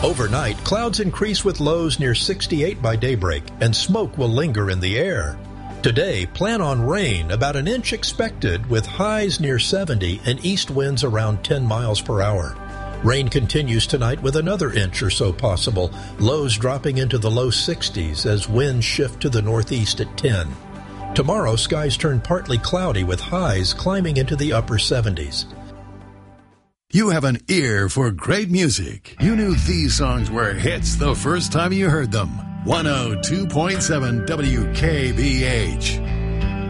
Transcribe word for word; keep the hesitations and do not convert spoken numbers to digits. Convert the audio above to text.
Overnight, clouds increase with lows near sixty-eight by daybreak, and smoke will linger in the air. Today, plan on rain, about an inch expected, with highs near seventy and east winds around ten miles per hour. Rain continues tonight with another inch or so possible, lows dropping into the low sixties as winds shift to the northeast at ten. Tomorrow, skies turn partly cloudy with highs climbing into the upper seventies. You have an ear for great music. You knew these songs were hits the first time you heard them. one oh two point seven W K B H.